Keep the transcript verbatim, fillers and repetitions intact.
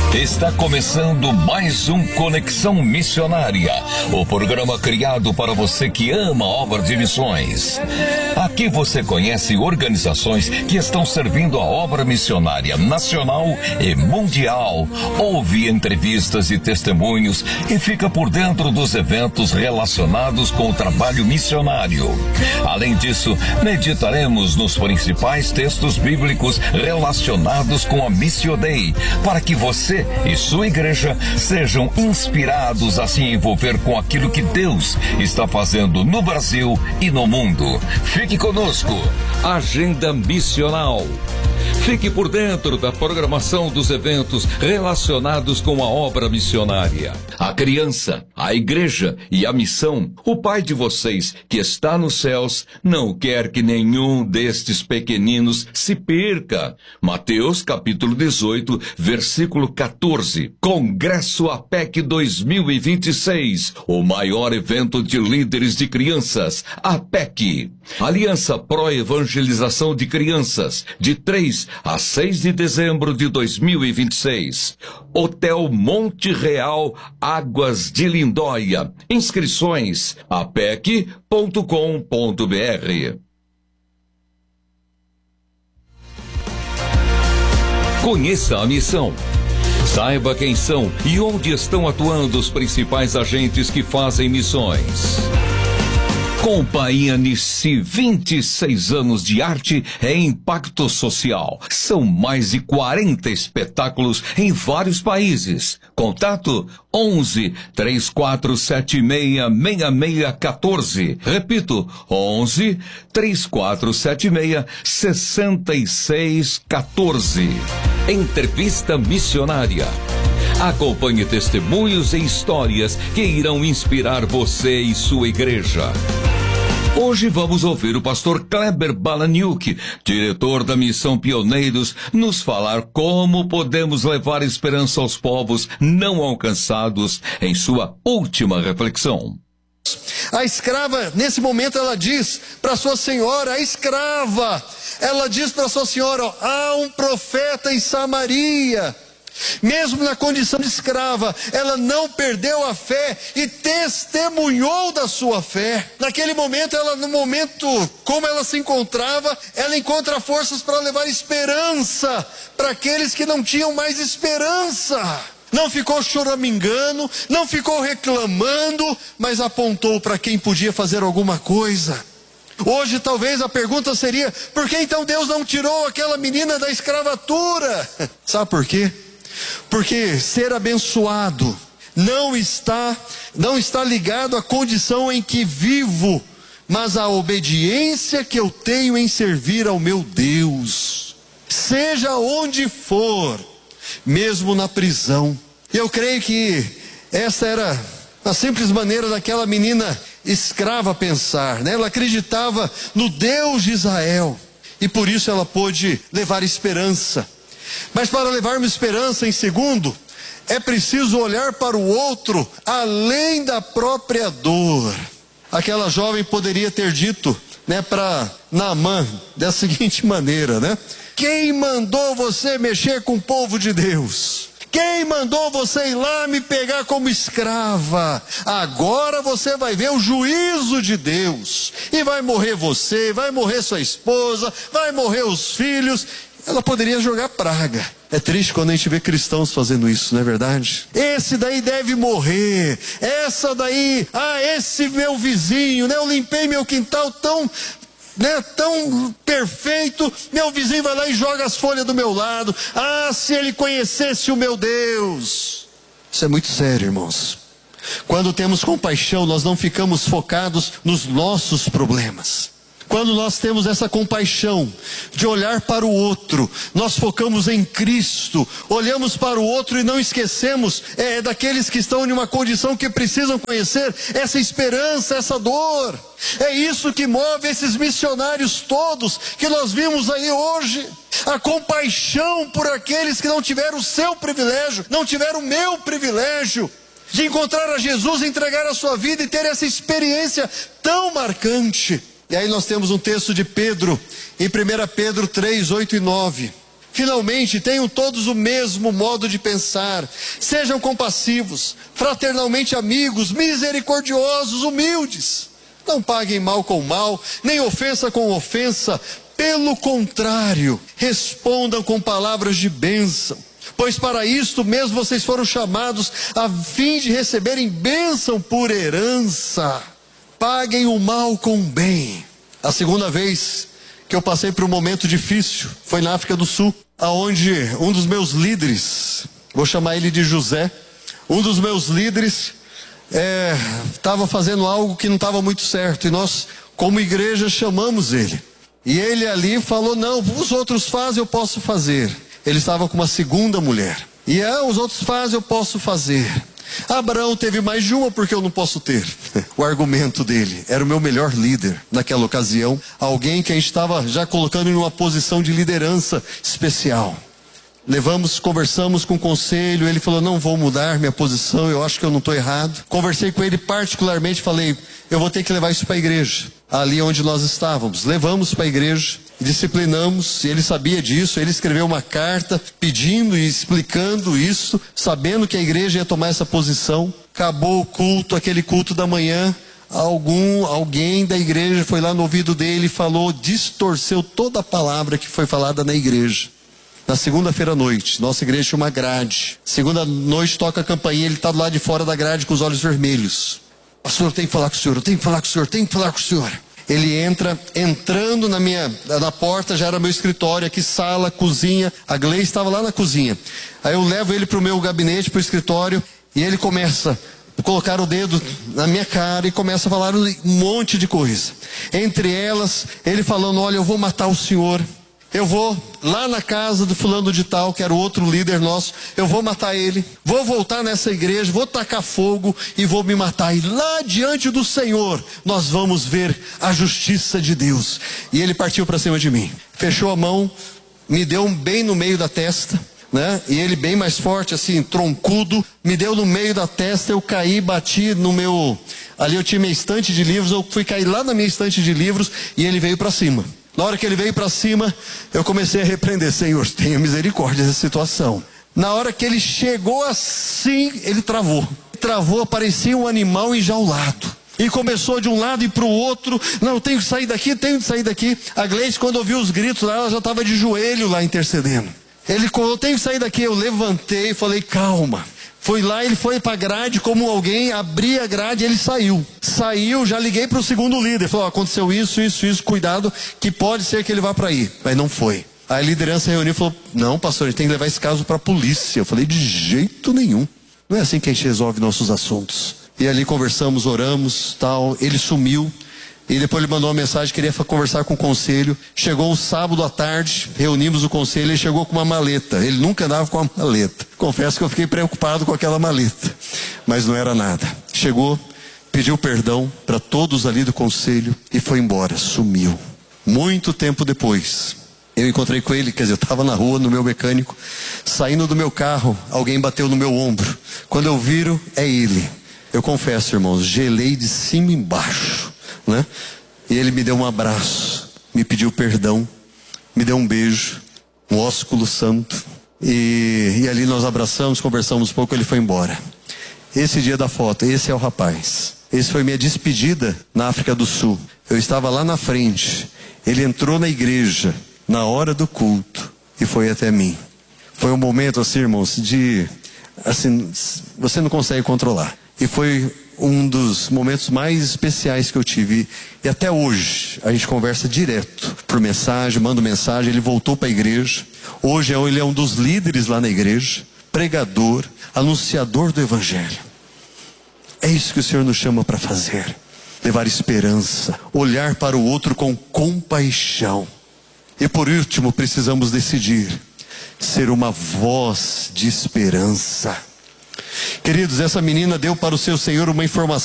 Está começando mais um Conexão Missionária, o programa criado para você que ama a obra de missões. Aqui você conhece organizações que estão servindo a obra missionária nacional e mundial, ouve entrevistas e testemunhos e fica por dentro dos eventos relacionados com o trabalho missionário. Além disso, meditaremos nos principais textos bíblicos relacionados com a Missio Dei, para que você e sua igreja sejam inspirados a se envolver com aquilo que Deus está fazendo no Brasil e no mundo. Fique conosco. Agenda Missional. Fique por dentro da programação dos eventos relacionados com a obra missionária. A criança, a igreja e a missão. O Pai de vocês, que está nos céus, não quer que nenhum destes pequeninos se perca. Mateus capítulo dezoito, versículo quatorze. Congresso A P E C dois mil e vinte e seis, o maior evento de líderes de crianças, A P E C. Aliança Pro Evangelização de Crianças, de três a seis de dezembro de dois mil e vinte e seis. Hotel Monte Real, Águas de Lindóia. Inscrições a p e c ponto com ponto b r. Conheça a missão. Saiba quem são e onde estão atuando os principais agentes que fazem missões. Companhia-se vinte e seis anos de arte e impacto social. São mais de quarenta espetáculos em vários países. Contato onze, três quatro sete seis, seis seis um quatro. Repito, onze, três quatro sete seis, seis seis um quatro. Entrevista missionária. Acompanhe testemunhos e histórias que irão inspirar você e sua igreja. Hoje vamos ouvir o pastor Kleber Balaniuk, diretor da Missão Pioneiros, nos falar como podemos levar esperança aos povos não alcançados em sua última reflexão. A escrava, nesse momento, ela diz para sua senhora, a escrava, ela diz para sua senhora, ó, há um profeta em Samaria. Mesmo na condição de escrava, ela não perdeu a fé e testemunhou da sua fé. Naquele momento, ela, no momento como ela se encontrava, ela encontra forças para levar esperança para aqueles que não tinham mais esperança. Não ficou choramingando, não ficou reclamando, mas apontou para quem podia fazer alguma coisa. Hoje talvez a pergunta seria, por que então Deus não tirou aquela menina da escravatura? Sabe por quê? Porque ser abençoado não está, não está ligado à condição em que vivo, mas à obediência que eu tenho em servir ao meu Deus. Seja onde for, mesmo na prisão. Eu creio que essa era a simples maneira daquela menina escrava pensar, né? Ela acreditava no Deus de Israel e por isso ela pôde levar esperança. Mas para levarmos esperança, em segundo, é preciso olhar para o outro além da própria dor. Aquela jovem poderia ter dito, né, para Naamã da seguinte maneira, né? Quem mandou você mexer com o povo de Deus? Quem mandou você ir lá me pegar como escrava? Agora você vai ver o juízo de Deus. E vai morrer você, vai morrer sua esposa, vai morrer os filhos. Ela poderia jogar praga. É triste quando a gente vê cristãos fazendo isso, não é verdade? Esse daí deve morrer. Essa daí, ah, esse meu vizinho, né? Eu limpei meu quintal tão... né, tão perfeito, meu vizinho vai lá e joga as folhas do meu lado. Ah, se ele conhecesse o meu Deus. Isso é muito sério, irmãos. Quando temos compaixão, nós não ficamos focados nos nossos problemas. Quando nós temos essa compaixão de olhar para o outro, nós focamos em Cristo, olhamos para o outro e não esquecemos é, daqueles que estão em uma condição que precisam conhecer essa esperança, essa dor. É isso que move esses missionários todos que nós vimos aí hoje. A compaixão por aqueles que não tiveram o seu privilégio, não tiveram o meu privilégio de encontrar a Jesus, entregar a sua vida e ter essa experiência tão marcante. E aí nós temos um texto de Pedro, em primeira Pedro três, oito e nove. Finalmente, tenham todos o mesmo modo de pensar. Sejam compassivos, fraternalmente amigos, misericordiosos, humildes. Não paguem mal com mal, nem ofensa com ofensa. Pelo contrário, respondam com palavras de bênção. Pois para isto mesmo vocês foram chamados, a fim de receberem bênção por herança. Paguem o mal com o bem. A segunda vez que eu passei por um momento difícil foi na África do Sul, aonde um dos meus líderes, vou chamar ele de José, um dos meus líderes estava é, fazendo algo que não estava muito certo, e nós, como igreja, chamamos ele. E ele ali falou: não, os outros fazem, eu posso fazer. Ele estava com uma segunda mulher. E ah, os outros fazem, eu posso fazer. Abraão teve mais de uma, porque eu não posso ter. O argumento dele era o meu melhor líder naquela ocasião, alguém que a gente estava já colocando em uma posição de liderança especial. Levamos, conversamos com o conselho, ele falou: não vou mudar minha posição, eu acho que eu não estou errado. Conversei com ele particularmente, falei: eu vou ter que levar isso para a igreja, ali onde nós estávamos. Levamos para a igreja, disciplinamos, e ele sabia disso. Ele escreveu uma carta pedindo e explicando isso, sabendo que a igreja ia tomar essa posição. Acabou o culto, aquele culto da manhã, algum, alguém da igreja foi lá no ouvido dele e falou, distorceu toda a palavra que foi falada na igreja. Na segunda-feira à noite, nossa igreja tinha uma grade. Segunda noite toca a campainha, ele está do lado de fora da grade com os olhos vermelhos. Pastor, eu tenho que falar com o senhor, eu tenho que falar com o senhor, eu tenho que falar com o senhor. Ele entra, entrando na minha, na porta, já era meu escritório, aqui sala, cozinha, a Gleice estava lá na cozinha. Aí eu levo ele para o meu gabinete, para o escritório, e ele começa a colocar o dedo na minha cara e começa a falar um monte de coisa. Entre elas, ele falando: olha, eu vou matar o senhor. Eu vou lá na casa do fulano de tal, que era o outro líder nosso, eu vou matar ele, vou voltar nessa igreja, vou tacar fogo e vou me matar. E lá diante do Senhor, nós vamos ver a justiça de Deus. E ele partiu para cima de mim, fechou a mão, me deu um bem no meio da testa, né? E ele bem mais forte, assim, troncudo, me deu no meio da testa, eu caí, bati no meu, ali eu tinha minha estante de livros, eu fui cair lá na minha estante de livros e ele veio para cima. Na hora que ele veio para cima, eu comecei a repreender: Senhor, tenha misericórdia dessa situação. Na hora que ele chegou assim, ele travou. Travou, parecia um animal enjaulado. E começou de um lado e para o outro: não, eu tenho que sair daqui, tenho que sair daqui. A Gleice, quando ouviu os gritos lá, ela já estava de joelho lá intercedendo. Ele falou: eu tenho que sair daqui. Eu levantei e falei: calma. Fui lá, ele foi para a grade como alguém, abri a grade e ele saiu. Saiu, já liguei para o segundo líder. Falou: oh, aconteceu isso, isso, isso, cuidado, que pode ser que ele vá para aí. Mas não foi. Aí a liderança reuniu e falou: não, pastor, a gente tem que levar esse caso para a polícia. Eu falei: de jeito nenhum. Não é assim que a gente resolve nossos assuntos. E ali conversamos, oramos, tal. Ele sumiu. E depois ele mandou uma mensagem, queria conversar com o conselho. Chegou um sábado à tarde, reunimos o conselho, ele chegou com uma maleta. Ele nunca andava com uma maleta. Confesso que eu fiquei preocupado com aquela maleta, mas não era nada. Chegou, pediu perdão para todos ali do conselho e foi embora, sumiu. Muito tempo depois, eu encontrei com ele, quer dizer, eu estava na rua, no meu mecânico, saindo do meu carro, alguém bateu no meu ombro. Quando eu viro, é ele. Eu confesso, irmãos, gelei de cima e embaixo. Né? E ele me deu um abraço, me pediu perdão, me deu um beijo, um ósculo santo, e, e ali nós abraçamos, conversamos um pouco, ele foi embora. Esse dia da foto, esse é o rapaz. Esse foi minha despedida na África do Sul. Eu estava lá na frente, ele entrou na igreja na hora do culto e foi até mim. Foi um momento assim, irmãos, de assim, você não consegue controlar. E foi um dos momentos mais especiais que eu tive. E até hoje a gente conversa direto por mensagem, manda mensagem. Ele voltou para a igreja. Hoje ele é um dos líderes lá na igreja, pregador, anunciador do evangelho. É isso que o Senhor nos chama para fazer: levar esperança, olhar para o outro com compaixão. E por último, precisamos decidir ser uma voz de esperança. Queridos, essa menina deu para o seu Senhor uma informação